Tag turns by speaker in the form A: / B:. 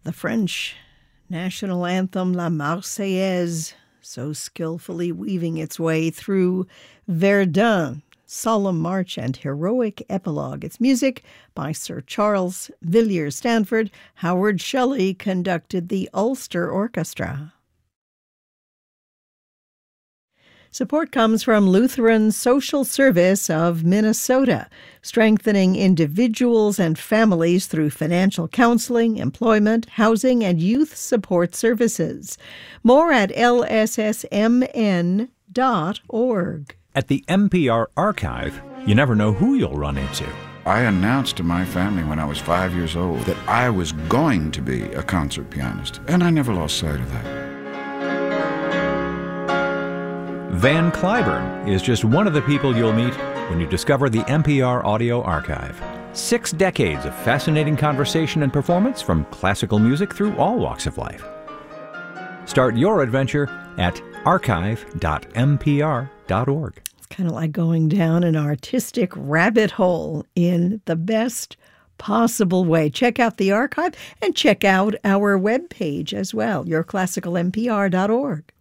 A: The French national anthem, La Marseillaise, so skillfully weaving its way through Verdun, solemn march and heroic epilogue. It's music by Sir Charles Villiers Stanford. Howard Shelley conducted the Ulster Orchestra. Support comes from Lutheran Social Service of Minnesota, strengthening individuals and families through financial counseling, employment, housing, and youth support services. More at lssmn.org.
B: At the NPR Archive, you never know who you'll run into.
C: I announced to my family when I was 5 years old that I was going to be a concert pianist, and I never lost sight of that.
B: Van Cliburn is just one of the people you'll meet when you discover the NPR Audio Archive. 6 decades of fascinating conversation and performance from classical music through all walks of life. Start your adventure at archive.mpr.org.
A: It's kind of like going down an artistic rabbit hole in the best possible way. Check out the archive and check out our webpage as well, yourclassicalmpr.org.